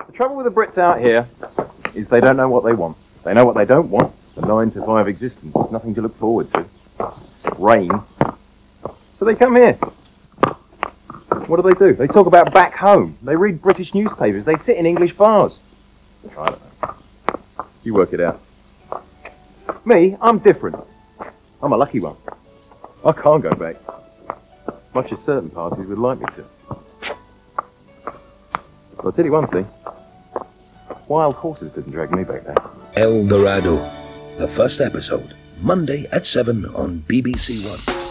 The trouble with the Brits out here is they don't know what they want. They know what they don't want. A 9-to-5 existence. Nothing to look forward to. Rain. So they come here. What do? They talk about back home. They read British newspapers. They sit in English bars. I don't know. You work it out. Me, I'm different. I'm a lucky one. I can't go back. Much as certain parties would like me to. But I'll tell you one thing. Wild horses couldn't drag me back there. El Dorado, the first episode, Monday at 7 on BBC One.